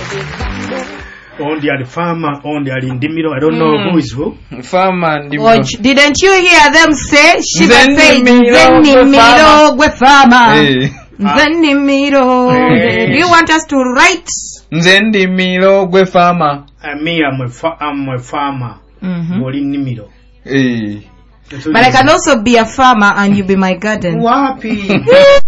Ondi ali farmer, ondi ali ndimiro. I don't know who is who. Farmer ndimiro. Didn't you hear them say? Shiva said, Zenimiro gwe farmer. Zenimiro. Do you want us to write? Zenimiro gwe farmer. Me, I'm a farmer. Moli nimiro. But I can also be a farmer and you be my garden. Wapi.